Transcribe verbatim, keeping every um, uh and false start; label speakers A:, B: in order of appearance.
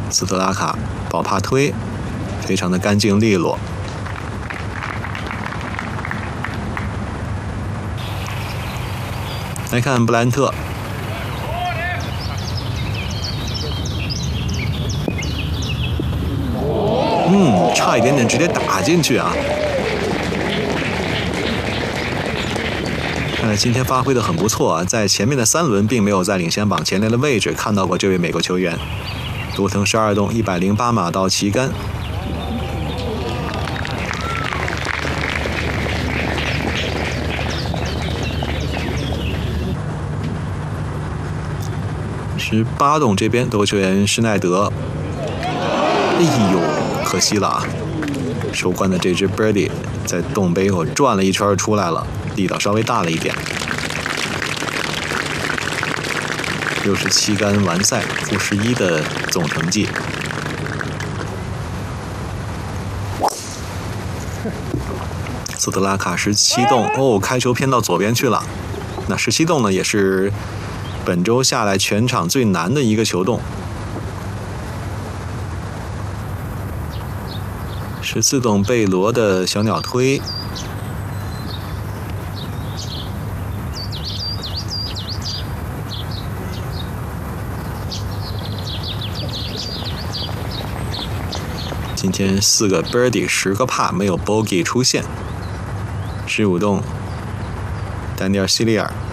A: 斯特拉卡保帕推，非常的干净利落。来看布兰特，嗯，差一点点直接打进去啊！看来今天发挥的很不错啊，在前面的三轮并没有在领先榜前列的位置看到过这位美国球员。多腾十二洞一百零八码到旗杆。十八洞这边德国球员施耐德，哎呦，可惜了啊！收官的这只 birdie 在洞杯后转了一圈出来了，力道稍微大了一点。六十七杆完赛，负十一的总成绩。斯特拉卡十七洞哦，开球偏到左边去了。那十七洞呢，也是本周下来全场最难的一个球洞。十四洞贝罗的小鸟推。今天四个 birdie 十个帕，没有 bogey 出现。十五洞丹尼尔西利尔